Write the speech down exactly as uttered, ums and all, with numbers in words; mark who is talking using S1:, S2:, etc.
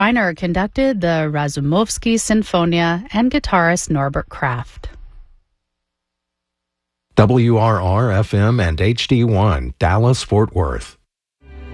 S1: Reiner conducted the Razumovsky Sinfonia and guitarist Norbert Kraft.
S2: W R R F M and H D one, Dallas, Fort Worth.